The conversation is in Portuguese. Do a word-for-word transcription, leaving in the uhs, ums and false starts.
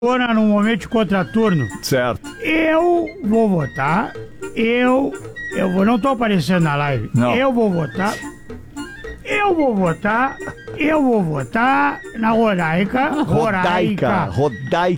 Agora, no momento de contraturno, Certo. eu vou votar, eu, eu vou, não tô aparecendo na live, Não. eu vou votar, eu vou votar, eu vou votar na Rodaica, Rodaica. Rodaica,